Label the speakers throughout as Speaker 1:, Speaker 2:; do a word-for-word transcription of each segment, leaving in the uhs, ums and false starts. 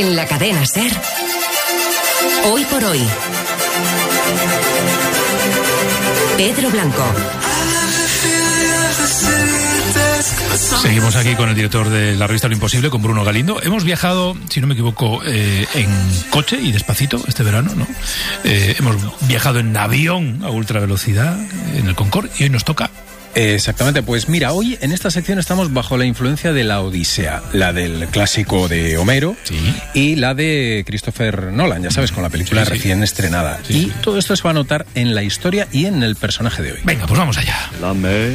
Speaker 1: En la cadena SER, Hoy por Hoy, Pedro Blanco.
Speaker 2: Seguimos aquí con el director de la revista Lo Imposible, con Bruno Galindo. Hemos viajado, si no me equivoco, eh, en coche y despacito este verano, ¿no? Eh, hemos viajado en avión a ultra velocidad, en el Concorde, y hoy nos toca...
Speaker 3: Exactamente, pues mira, hoy en esta sección estamos bajo la influencia de la Odisea, la del clásico de Homero, sí, y la de Christopher Nolan, ya sabes, con la película sí, sí. recién estrenada. Sí, y sí. todo esto se va a notar en la historia y en el personaje de hoy.
Speaker 2: Venga, pues vamos allá. La mer,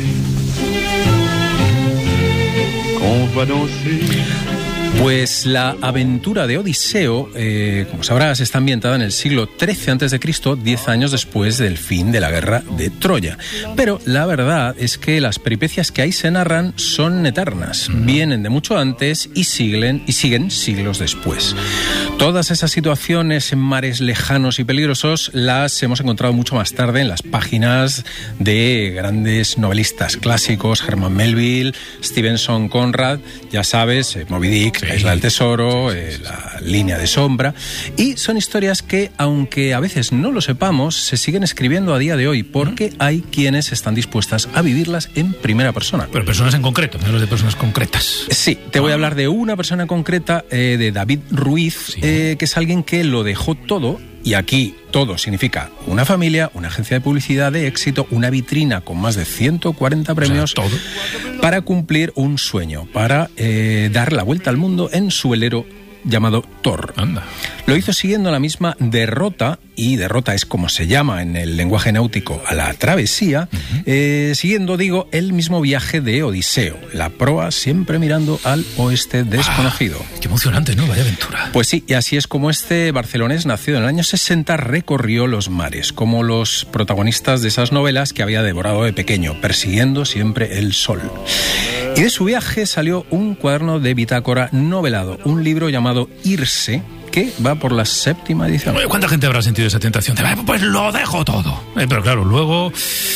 Speaker 3: Pues la aventura de Odiseo, eh, como sabrás, está ambientada en el siglo trece antes de Cristo, diez años después del fin de la guerra de Troya. Pero la verdad es que las peripecias que ahí se narran son eternas, mm. vienen de mucho antes y siguen, y siguen siglos después. Todas esas situaciones en mares lejanos y peligrosos las hemos encontrado mucho más tarde en las páginas de grandes novelistas clásicos, Herman Melville, Stevenson Conrad, ya sabes, eh, Moby Dick, sí. La Isla del Tesoro, eh, la Línea de Sombra, y son historias que, aunque a veces no lo sepamos, se siguen escribiendo a día de hoy porque ¿Mm? hay quienes están dispuestas a vivirlas en primera persona.
Speaker 2: Pero personas en concreto, no hablas de personas concretas.
Speaker 3: Sí, te ah. voy a hablar de una persona concreta, eh, de David Ruiz, sí. eh, que es alguien que lo dejó todo. Y aquí todo significa una familia, una agencia de publicidad de éxito, una vitrina con más de ciento cuarenta premios,
Speaker 2: o sea, todo.
Speaker 3: Para cumplir un sueño, para eh, dar la vuelta al mundo en su velero llamado Thor.
Speaker 2: Anda.
Speaker 3: Lo hizo siguiendo la misma derrota, y derrota es como se llama en el lenguaje náutico a la travesía, uh-huh. eh, siguiendo, digo, el mismo viaje de Odiseo, la proa siempre mirando al oeste desconocido.
Speaker 2: Ah, qué emocionante, ¿no? Vaya aventura.
Speaker 3: Pues sí, y así es como este barcelonés, nacido en el año sesenta, recorrió los mares, como los protagonistas de esas novelas que había devorado de pequeño, persiguiendo siempre el sol. Y de su viaje salió un cuaderno de bitácora novelado, un libro llamado Irse, que va por la séptima edición.
Speaker 2: ¿Cuánta gente habrá sentido esa tentación? Pues lo dejo todo. Eh, pero claro, luego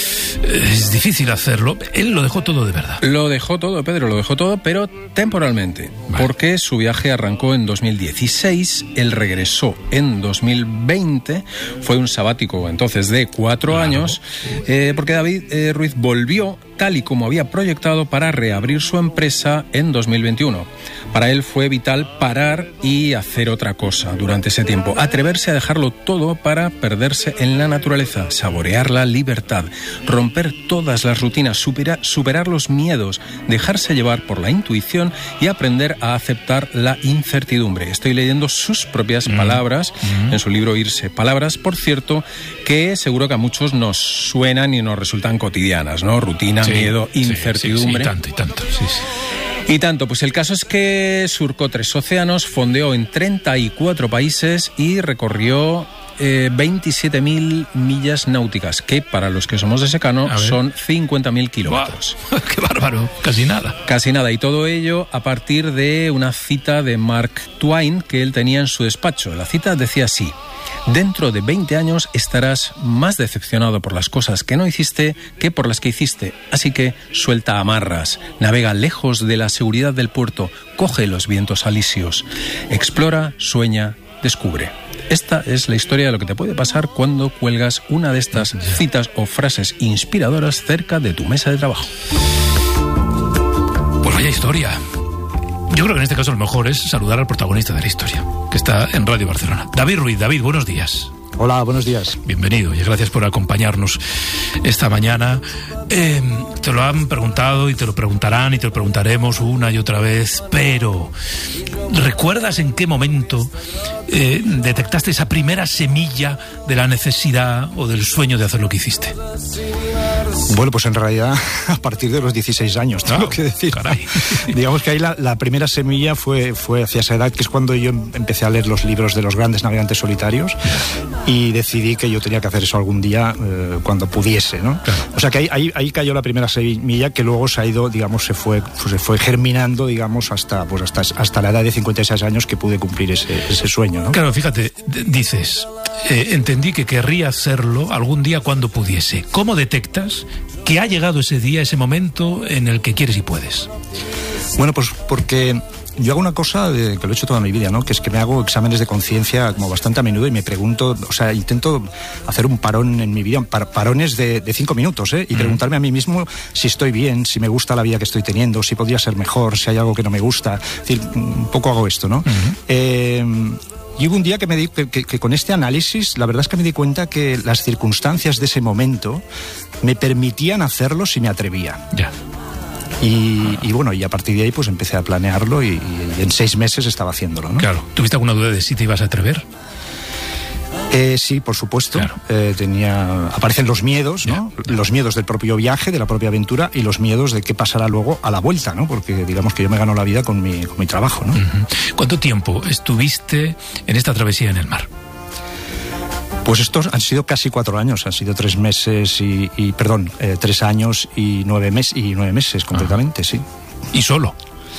Speaker 2: eh, es difícil hacerlo. Él lo dejó todo de verdad.
Speaker 3: Lo dejó todo, Pedro, lo dejó todo, pero temporalmente. Vale. Porque su viaje arrancó en dos mil dieciséis, él regresó en dos mil veinte, fue un sabático entonces de cuatro claro. años, eh, porque David eh, Ruiz volvió tal y como había proyectado para reabrir su empresa en dos mil veintiuno. Para él fue vital parar y hacer otra cosa durante ese tiempo, atreverse a dejarlo todo para perderse en la naturaleza, saborear la libertad, romper todas las rutinas, superar, superar los miedos, dejarse llevar por la intuición y aprender a aceptar la incertidumbre. Estoy leyendo sus propias mm. palabras mm. en su libro Irse. Palabras, por cierto, que seguro que a muchos nos suenan y nos resultan cotidianas, ¿no? Rutina, sí, miedo, incertidumbre.
Speaker 2: Sí, sí, sí, y tanto, y tanto, sí, sí.
Speaker 3: Y tanto, pues el caso es que surcó tres océanos, fondeó en treinta y cuatro países y recorrió eh, veintisiete mil millas náuticas, que para los que somos de secano son cincuenta mil kilómetros.
Speaker 2: Wow, ¡qué bárbaro! Casi nada.
Speaker 3: Casi nada, y todo ello a partir de una cita de Mark Twain que él tenía en su despacho. La cita decía así: dentro de veinte años estarás más decepcionado por las cosas que no hiciste que por las que hiciste. Así que suelta amarras, navega lejos de la seguridad del puerto, coge los vientos alisios, explora, sueña, descubre. Esta es la historia de lo que te puede pasar cuando cuelgas una de estas citas o frases inspiradoras cerca de tu mesa de trabajo.
Speaker 2: Pues vaya historia. Yo creo que en este caso lo mejor es saludar al protagonista de la historia, que está en Radio Barcelona. David Ruiz. David, buenos días.
Speaker 4: Hola, buenos días.
Speaker 2: Bienvenido y gracias por acompañarnos esta mañana. Eh, te lo han preguntado y te lo preguntarán y te lo preguntaremos una y otra vez, pero ¿recuerdas en qué momento eh, detectaste esa primera semilla de la necesidad o del sueño de hacer lo que hiciste?
Speaker 4: Bueno, pues en realidad a partir de los dieciséis años, tengo ah, que decir.
Speaker 2: Caray.
Speaker 4: Digamos que ahí la, la primera semilla fue, fue hacia esa edad, que es cuando yo empecé a leer los libros de los grandes navegantes solitarios y decidí que yo tenía que hacer eso algún día eh, cuando pudiese, ¿no? Claro. O sea que ahí, ahí, ahí cayó la primera semilla que luego se ha ido, digamos, se fue, pues se fue germinando, digamos, hasta, pues hasta, hasta la edad de cincuenta y seis años que pude cumplir ese, ese sueño, ¿no?
Speaker 2: Claro, fíjate, dices, eh, entendí que querría hacerlo algún día cuando pudiese. ¿Cómo detectas que ha llegado ese día, ese momento en el que quieres y puedes?
Speaker 4: Bueno, pues porque yo hago una cosa de, que lo he hecho toda mi vida, ¿no? Que es que me hago exámenes de conciencia como bastante a menudo y me pregunto, o sea, intento hacer un parón en mi vida, par, parones de, de cinco minutos, ¿eh? Y mm. preguntarme a mí mismo si estoy bien, si me gusta la vida que estoy teniendo, si podría ser mejor, si hay algo que no me gusta. Es decir, un poco hago esto, ¿no? Mm-hmm. Eh, Y hubo un día que, me di, que, que, que con este análisis, la verdad es que me di cuenta que las circunstancias de ese momento me permitían hacerlo si me atrevía.
Speaker 2: Ya.
Speaker 4: Y, y bueno, y a partir de ahí pues empecé a planearlo y, y en seis meses estaba haciéndolo, ¿no?
Speaker 2: Claro. ¿Tuviste alguna duda de si te ibas a atrever?
Speaker 4: Eh, sí, por supuesto.
Speaker 2: Claro.
Speaker 4: Eh, tenía, aparecen los miedos, ¿no?
Speaker 2: Ya.
Speaker 4: Los miedos del propio viaje, de la propia aventura y los miedos de qué pasará luego a la vuelta, ¿no? Porque digamos que yo me gano la vida con mi, con mi trabajo, ¿no?
Speaker 2: Uh-huh. ¿Cuánto tiempo estuviste en esta travesía en el mar?
Speaker 4: Pues estos han sido casi cuatro años, han sido tres meses y, y perdón, eh, tres años y nueve meses y nueve meses concretamente, uh-huh. sí.
Speaker 2: ¿Y solo?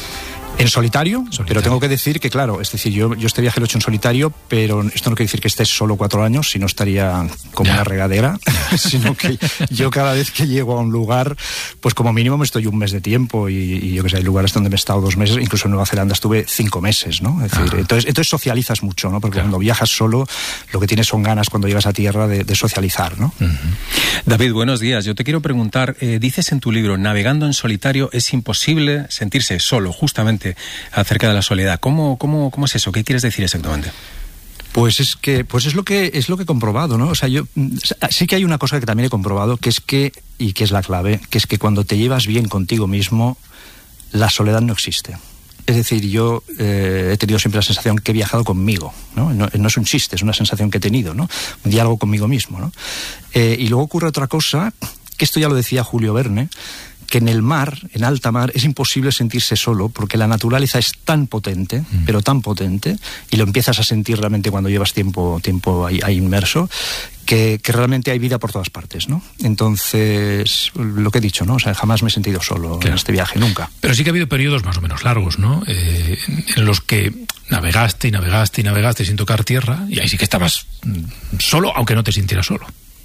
Speaker 4: En solitario,
Speaker 2: solitario,
Speaker 4: pero tengo que decir que, claro, es decir, yo, yo este viaje lo he hecho en solitario, pero esto no quiere decir que estés solo cuatro años, si no estaría como ya. una regadera, sino que yo cada vez que llego a un lugar, pues como mínimo me estoy un mes de tiempo y, y yo que sé, hay lugares donde me he estado dos meses, incluso en Nueva Zelanda estuve cinco meses, ¿no? Es decir, entonces, entonces socializas mucho, ¿no? Porque claro. cuando viajas solo, lo que tienes son ganas cuando llegas a tierra de, de socializar, ¿no?
Speaker 3: Uh-huh. David, buenos días. Yo te quiero preguntar, eh, dices en tu libro, navegando en solitario es imposible sentirse solo, justamente acerca de la soledad. ¿Cómo, cómo, cómo es eso? ¿Qué quieres decir exactamente?
Speaker 4: Pues es que, pues es lo que es lo que he comprobado, ¿no? O sea, yo sí que hay una cosa que también he comprobado, que es que, y que es la clave, que es que cuando te llevas bien contigo mismo, la soledad no existe. Es decir, yo eh, he tenido siempre la sensación que he viajado conmigo, ¿no? No, no es un chiste, es una sensación que he tenido, ¿no? Un diálogo conmigo mismo, ¿no? Eh, y luego ocurre otra cosa, que esto ya lo decía Julio Verne, que en el mar, en alta mar, es imposible sentirse solo porque la naturaleza es tan potente, mm. pero tan potente, y lo empiezas a sentir realmente cuando llevas tiempo, tiempo ahí, ahí inmerso, que, que realmente hay vida por todas partes, ¿no? Entonces, lo que he dicho, ¿no? O sea, jamás me he sentido solo claro. en este viaje, nunca.
Speaker 2: Pero sí que ha habido periodos más o menos largos, ¿no? Eh, en los que navegaste y navegaste y navegaste sin tocar tierra, y ahí sí que estabas solo, aunque no te sintieras solo.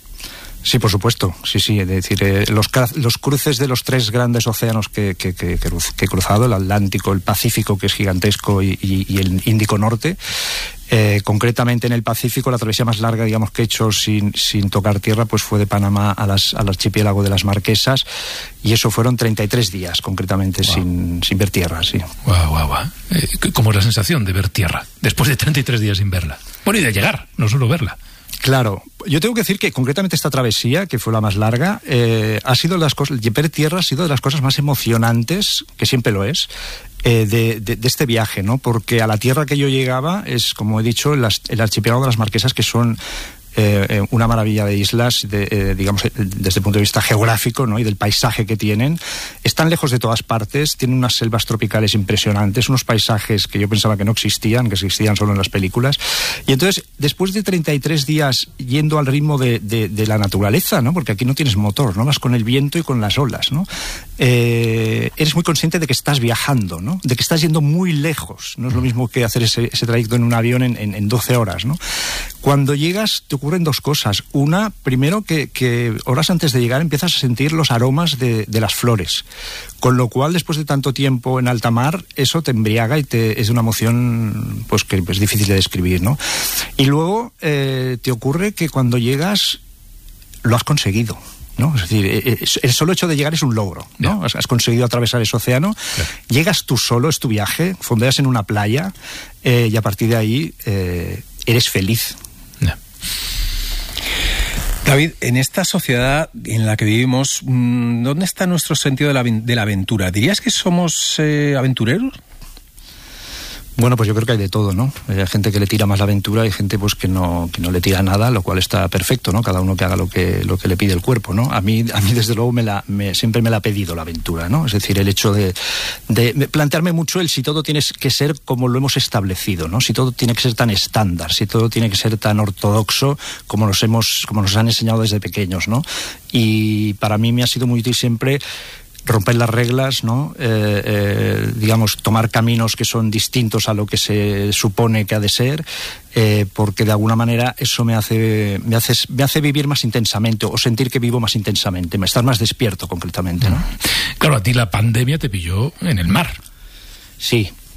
Speaker 4: Sí, por supuesto, sí, sí, es decir, eh, los, los cruces de los tres grandes océanos que, que, que, que he cruzado, el Atlántico, el Pacífico, que es gigantesco, y, y, y el Índico Norte, eh, concretamente en el Pacífico, la travesía más larga, digamos, que he hecho sin, sin tocar tierra, pues fue de Panamá a las, al archipiélago de las Marquesas, y eso fueron treinta y tres días, concretamente, wow. sin, sin ver tierra, sí.
Speaker 2: Guau, guau, guau. Eh, ¿Cómo es la sensación de ver tierra, después de treinta y tres días sin verla? Bueno, y de llegar, no solo verla.
Speaker 4: Claro, yo tengo que decir que concretamente esta travesía, que fue la más larga, eh, ha sido de las cosas, ver tierra ha sido de las cosas más emocionantes, que siempre lo es, eh, de, de, de este viaje, ¿no? Porque a la tierra que yo llegaba es, como he dicho, el, el archipiélago de las Marquesas, que son Eh, una maravilla de islas, de, eh, digamos, desde el punto de vista geográfico, ¿no? Y del paisaje que tienen. Están lejos de todas partes, tienen unas selvas tropicales impresionantes, unos paisajes que yo pensaba que no existían, que existían solo en las películas. Y entonces, después de treinta y tres días yendo al ritmo de, de, de la naturaleza, ¿no? Porque aquí no tienes motor, ¿no? Vas con el viento y con las olas, ¿no? Eh, eres muy consciente de que estás viajando, ¿no? De que estás yendo muy lejos. No es lo mismo que hacer ese, ese trayecto en un avión en, en, en doce horas, ¿no? Cuando llegas, te ocurren dos cosas. Una, primero, que, que horas antes de llegar empiezas a sentir los aromas de, de las flores. Con lo cual, después de tanto tiempo en alta mar, eso te embriaga y te, es una emoción pues que es difícil de describir, ¿no? Y luego eh, te ocurre que cuando llegas, lo has conseguido, ¿no? Es decir, el solo hecho de llegar es un logro, ¿no? Yeah. Has conseguido atravesar ese océano, yeah. Llegas tú solo, es tu viaje, fondeas en una playa eh, y a partir de ahí eh, eres feliz.
Speaker 2: Yeah.
Speaker 3: David, en esta sociedad en la que vivimos, ¿dónde está nuestro sentido de la, de la aventura? ¿Dirías que somos eh, aventureros?
Speaker 4: Bueno, pues yo creo que hay de todo, ¿no? Hay gente que le tira más la aventura, hay gente pues que no que no le tira nada, lo cual está perfecto, ¿no? Cada uno que haga lo que lo que le pide el cuerpo, ¿no? A mí a mí desde luego me la me, siempre me la ha pedido la aventura, ¿no? Es decir, el hecho de, de plantearme mucho el si todo tiene que ser como lo hemos establecido, ¿no? Si todo tiene que ser tan estándar, si todo tiene que ser tan ortodoxo como nos hemos como nos han enseñado desde pequeños, ¿no? Y para mí me ha sido muy útil siempre romper las reglas, ¿no? Eh, eh, digamos, tomar caminos que son distintos a lo que se supone que ha de ser, eh, porque de alguna manera eso me hace, me hace, me hace vivir más intensamente o sentir que vivo más intensamente, me estar más despierto concretamente, ¿no?
Speaker 2: Claro, a ti la pandemia te pilló en el mar.
Speaker 4: Sí.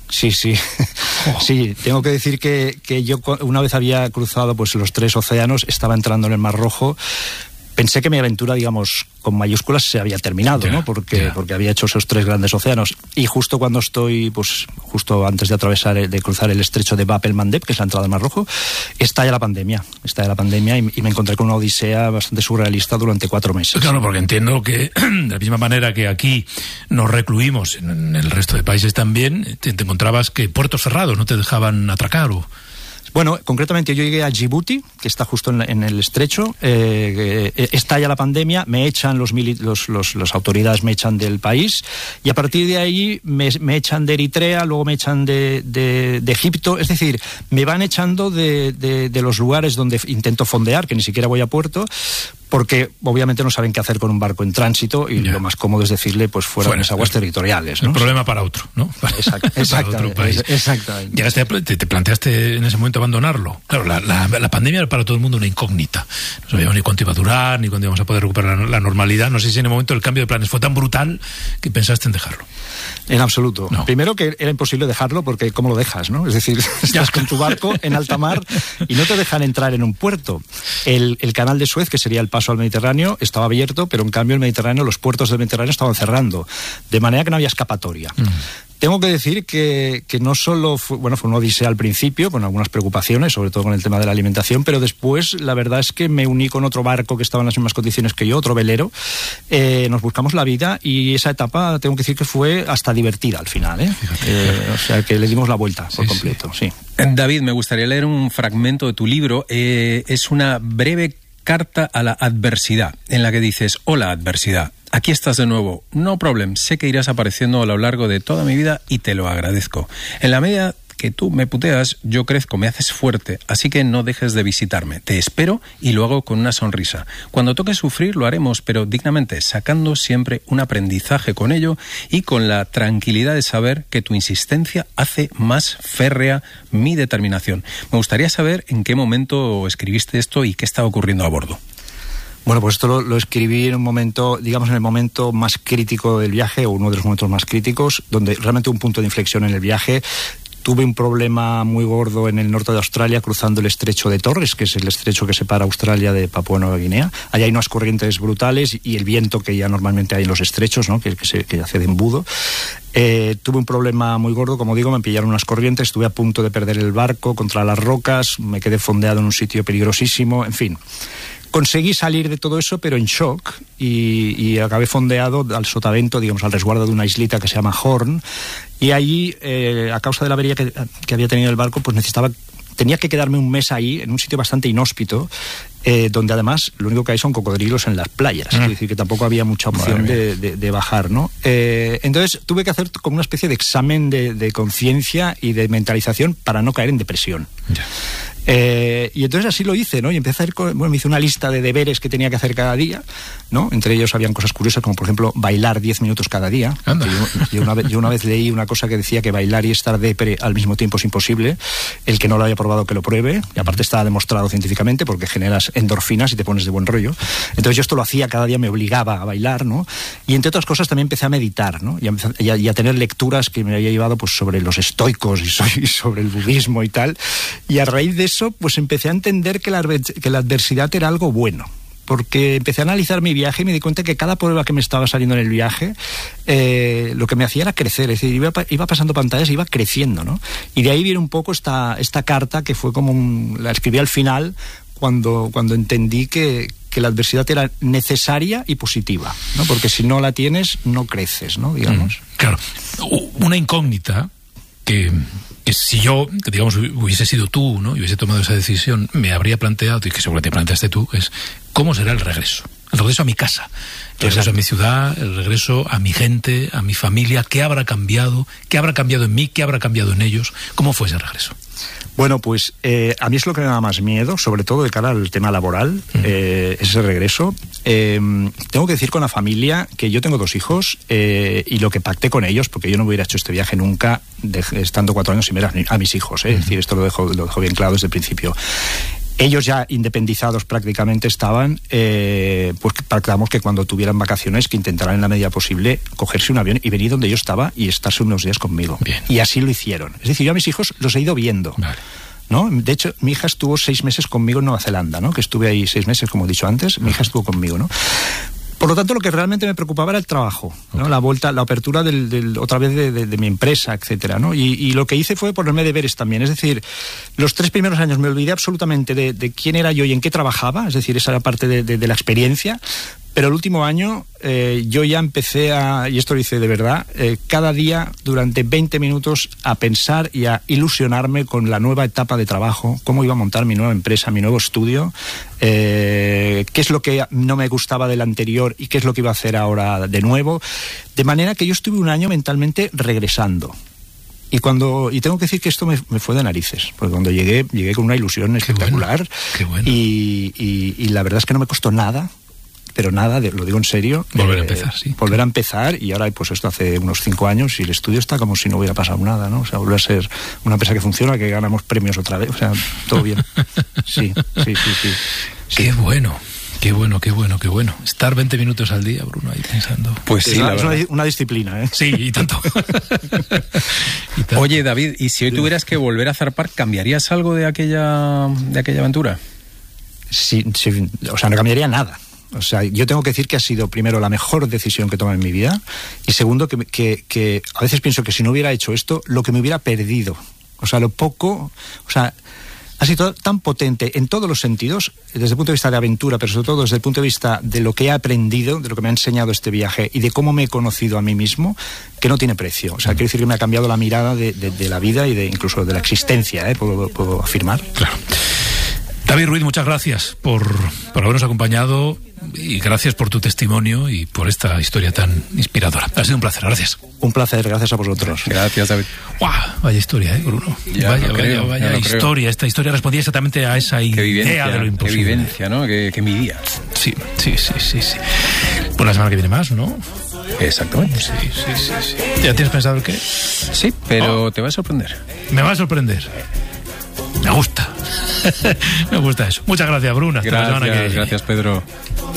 Speaker 4: Sí, sí. Oh. Sí, tengo que decir que, que yo una vez había cruzado pues los tres océanos, estaba entrando en el Mar Rojo. Pensé que mi aventura, digamos, con mayúsculas se había terminado, yeah, ¿no? Porque, yeah. porque había hecho esos tres grandes océanos. Y justo cuando estoy, pues, justo antes de atravesar, de cruzar el estrecho de Bab el Mandeb, que es la entrada del Mar Rojo, estalla la pandemia. Estalla la pandemia y, y me encontré con una odisea bastante surrealista durante cuatro meses.
Speaker 2: Claro, porque entiendo que de la misma manera que aquí nos recluimos, en el resto de países también, te, te encontrabas que puertos cerrados no te dejaban atracar o...
Speaker 4: Bueno, concretamente yo llegué a Djibouti, que está justo en, en el estrecho, eh, eh, estalla la pandemia, me echan los, mili- los, los las autoridades me echan del país y a partir de ahí me, me echan de Eritrea, luego me echan de, de, de Egipto, es decir, me van echando de, de, de los lugares donde intento fondear, que ni siquiera voy a puerto, porque obviamente no saben qué hacer con un barco en tránsito y yeah. lo más cómodo es decirle, pues fuera, fuera de las aguas territoriales, ¿no?
Speaker 2: El problema para otro, ¿no? Para,
Speaker 4: Exact,
Speaker 2: para otro país.
Speaker 4: Exactamente.
Speaker 2: Llegaste a, te, te planteaste en ese momento abandonarlo. Claro, la, la, la pandemia era para todo el mundo una incógnita. No sabíamos ni cuánto iba a durar, ni cuándo íbamos a poder recuperar la, la normalidad. No sé si en el momento el cambio de planes fue tan brutal que pensaste en dejarlo.
Speaker 4: En absoluto. No. Primero que era imposible dejarlo porque ¿cómo lo dejas, no? Es decir, estás con tu barco en alta mar y no te dejan entrar en un puerto. El, el canal de Suez, que sería el paso al Mediterráneo, estaba abierto, pero en cambio el Mediterráneo, los puertos del Mediterráneo estaban cerrando. De manera que no había escapatoria. Mm. Tengo que decir que, que no solo fue, bueno, fue una odisea al principio, con algunas preocupaciones, sobre todo con el tema de la alimentación, pero después la verdad es que me uní con otro barco que estaba en las mismas condiciones que yo, otro velero, eh, nos buscamos la vida y esa etapa tengo que decir que fue hasta divertida al final, ¿eh? eh o sea que le dimos la vuelta por sí, completo, sí.
Speaker 3: sí. David, me gustaría leer un fragmento de tu libro, eh, es una breve carta a la adversidad, en la que dices: hola adversidad, aquí estás de nuevo, no problem, sé que irás apareciendo a lo largo de toda mi vida y te lo agradezco. En la medida que tú me puteas, yo crezco, me haces fuerte, así que no dejes de visitarme. Te espero y lo hago con una sonrisa. Cuando toque sufrir lo haremos, pero dignamente, sacando siempre un aprendizaje con ello y con la tranquilidad de saber que tu insistencia hace más férrea mi determinación. Me gustaría saber en qué momento escribiste esto y qué estaba ocurriendo a bordo.
Speaker 4: Bueno, pues esto lo, lo escribí en un momento, digamos en el momento más crítico del viaje, o uno de los momentos más críticos, donde realmente un punto de inflexión en el viaje. Tuve un problema muy gordo en el norte de Australia cruzando el estrecho de Torres, que es el estrecho que separa Australia de Papúa Nueva Guinea. Allá hay unas corrientes brutales y el viento que ya normalmente hay en los estrechos, ¿no? que, que, se, que hace de embudo. Eh, tuve un problema muy gordo, como digo, me pillaron unas corrientes, estuve a punto de perder el barco contra las rocas, me quedé fondeado en un sitio peligrosísimo, en fin. Conseguí salir de todo eso, pero en shock, y, y acabé fondeado al sotavento, digamos, al resguardo de una islita que se llama Horn, y allí, eh, a causa de la avería que, que había tenido el barco, pues necesitaba, tenía que quedarme un mes ahí, en un sitio bastante inhóspito, eh, donde además lo único que hay son cocodrilos en las playas, mm. es decir, que tampoco había mucha opción de, de, de bajar, ¿no? Eh, entonces tuve que hacer como una especie de examen de, de conciencia y de mentalización para no caer en depresión. Yeah. Eh, y entonces así lo hice, ¿no? Y empecé a hacer, bueno, me hice una lista de deberes que tenía que hacer cada día, ¿no? Entre ellos habían cosas curiosas como, por ejemplo, bailar diez minutos cada día. Yo, yo, una vez, yo una vez leí una cosa que decía que bailar y estar depre al mismo tiempo es imposible. El que no lo haya probado que lo pruebe. Y aparte está demostrado científicamente porque generas endorfinas y te pones de buen rollo. Entonces yo esto lo hacía cada día, me obligaba a bailar, ¿no? Y entre otras cosas también empecé a meditar, ¿no? Y a, y a, y a tener lecturas que me había llevado pues sobre los estoicos y sobre el budismo y tal. Y a raíz de eso pues empecé a entender que la, que la adversidad era algo bueno, porque empecé a analizar mi viaje y me di cuenta que cada prueba que me estaba saliendo en el viaje eh, lo que me hacía era crecer, es decir, iba, iba pasando pantallas y iba creciendo, ¿no? Y de ahí viene un poco esta, esta carta que fue como un, la escribí al final cuando, cuando entendí que, que la adversidad era necesaria y positiva, ¿no? Porque si no la tienes no creces, ¿no? Digamos.
Speaker 2: Mm, claro, una incógnita que, que si yo, que digamos, hubiese sido tú, ¿no? Y hubiese tomado esa decisión, me habría planteado, y que seguro te planteaste tú, es ¿cómo será el regreso? El regreso a mi casa, el regreso a mi ciudad, el regreso a mi gente, a mi familia. ¿Qué habrá cambiado? ¿Qué habrá cambiado en mí? ¿Qué habrá cambiado en ellos? ¿Cómo fue ese regreso?
Speaker 4: Bueno, pues eh, a mí es lo que me da más miedo, sobre todo de cara al tema laboral, uh-huh. eh, ese regreso. Eh, tengo que decir con la familia que yo tengo dos hijos eh, y lo que pacté con ellos, porque yo no hubiera hecho este viaje nunca de, estando cuatro años sin ver a, a mis hijos, eh, uh-huh. es decir, esto lo dejo, lo dejo bien claro desde el principio. ellos ya independizados prácticamente estaban, eh, pues pactamos que cuando tuvieran vacaciones que intentaran en la medida posible cogerse un avión y venir donde yo estaba y estarse unos días conmigo.
Speaker 2: Bien.
Speaker 4: Y así lo hicieron. Es decir, yo a mis hijos los he ido viendo.
Speaker 2: Vale.
Speaker 4: ¿No? De hecho, mi hija estuvo seis meses conmigo en Nueva Zelanda, ¿no? Que estuve ahí seis meses, como he dicho antes, mi hija estuvo conmigo, ¿no? Por lo tanto, lo que realmente me preocupaba era el trabajo, ¿no? Okay. La vuelta, la apertura del, del otra vez de, de, de mi empresa, etcétera, ¿no? Y, y lo que hice fue ponerme deberes también. Es decir, los tres primeros años me olvidé absolutamente de, de quién era yo y en qué trabajaba. Es decir, esa era parte de, de, de la experiencia. Pero el último año eh, yo ya empecé a, y esto lo hice de verdad, eh, cada día durante veinte minutos a pensar y a ilusionarme con la nueva etapa de trabajo, cómo iba a montar mi nueva empresa, mi nuevo estudio, eh, qué es lo que no me gustaba del anterior y qué es lo que iba a hacer ahora de nuevo. De manera que yo estuve un año mentalmente regresando. Y cuando y tengo que decir que esto me, me fue de narices, porque cuando llegué, llegué con una ilusión espectacular.
Speaker 2: Qué bueno, qué bueno.
Speaker 4: Y, y, y la verdad es que no me costó nada. Pero nada, lo digo en serio.
Speaker 2: Volver
Speaker 4: eh,
Speaker 2: a empezar, sí.
Speaker 4: Volver a empezar, y ahora pues esto hace unos cinco años y el estudio está como si no hubiera pasado nada, ¿no? O sea, vuelve a ser una empresa que funciona, que ganamos premios otra vez, o sea, todo bien. Sí, sí, sí, sí. sí.
Speaker 2: Qué bueno. Qué bueno, qué bueno, qué bueno. Estar veinte minutos al día, Bruno, ahí pensando.
Speaker 3: Pues sí,
Speaker 4: es,
Speaker 3: la
Speaker 4: es
Speaker 3: verdad.
Speaker 4: una, una disciplina, ¿eh?
Speaker 2: Sí, y tanto. y tanto.
Speaker 3: Oye, David, ¿y si hoy tuvieras que volver a zarpar, cambiarías algo de aquella, de aquella aventura?
Speaker 4: Sí, sí, o sea, no cambiaría nada. O sea, yo tengo que decir que ha sido, primero, la mejor decisión que he tomado en mi vida, y segundo, que, que, que a veces pienso que si no hubiera hecho esto, lo que me hubiera perdido. O sea, lo poco... O sea, ha sido tan potente en todos los sentidos, desde el punto de vista de aventura, pero sobre todo desde el punto de vista de lo que he aprendido, de lo que me ha enseñado este viaje y de cómo me he conocido a mí mismo, que no tiene precio. O sea, quiero decir que me ha cambiado la mirada de, de, de la vida y de incluso de la existencia, ¿eh? Puedo, puedo afirmar.
Speaker 2: Claro. David Ruiz, muchas gracias por, por habernos acompañado y gracias por tu testimonio y por esta historia tan inspiradora. Ha sido un placer, gracias.
Speaker 4: Un placer, gracias a vosotros.
Speaker 3: Gracias, David.
Speaker 2: ¡Guau! Vaya historia, ¿eh, Bruno?
Speaker 3: Ya
Speaker 2: vaya,
Speaker 3: lo creo,
Speaker 2: vaya, vaya
Speaker 3: ya lo
Speaker 2: historia.
Speaker 3: creo.
Speaker 2: Esta historia respondía exactamente a esa
Speaker 3: Qué
Speaker 2: idea
Speaker 3: vivencia,
Speaker 2: de lo imposible.
Speaker 3: Qué vivencia, ¿no? Que, que mi día.
Speaker 2: Sí, sí, sí, sí, sí. Pues la semana que viene más, ¿no?
Speaker 3: Exactamente.
Speaker 2: Sí, sí, sí, sí. ¿Ya tienes pensado el qué?
Speaker 3: Sí, pero oh. te va a sorprender.
Speaker 2: Me va a sorprender. Me gusta. Me gusta eso. Muchas gracias, Bruna. Hasta
Speaker 3: Gracias,
Speaker 2: la semana que viene.
Speaker 3: Gracias, Pedro.